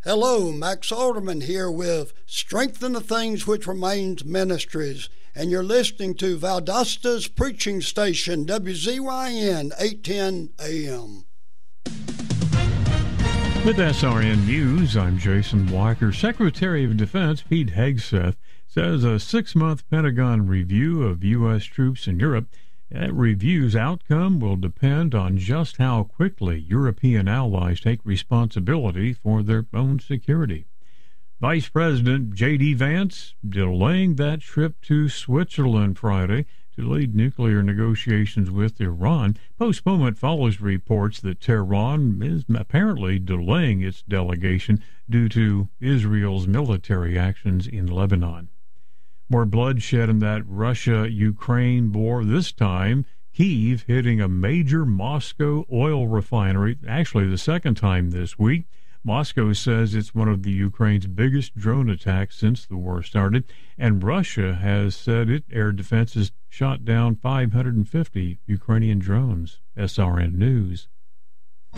Hello, Max Alderman here with Strengthen the Things Which Remains Ministries, and you're listening to Valdosta's preaching station, WZYN 810 AM. With SRN News, I'm Jason Walker. Secretary of Defense Pete Hegseth says a 6-month Pentagon review of U.S. troops in Europe. That review's outcome will depend on just how quickly European allies take responsibility for their own security. Vice President J.D. Vance delaying that trip to Switzerland Friday to lead nuclear negotiations with Iran. Postponement follows reports that Tehran is apparently delaying its delegation due to Israel's military actions in Lebanon. More bloodshed in that Russia-Ukraine war, this time Kyiv hitting a major Moscow oil refinery, actually the second time this week. Moscow says it's one of the Ukraine's biggest drone attacks since the war started, and Russia has said its air defenses shot down 550 Ukrainian drones. SRN News.